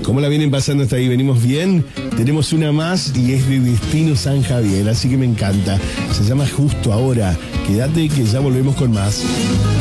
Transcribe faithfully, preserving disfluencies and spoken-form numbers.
¿Cómo la vienen pasando hasta ahí? ¿Venimos bien? Tenemos una más y es de Destino San Javier, así que me encanta. Se llama Justo Ahora. Quédate que ya volvemos con más.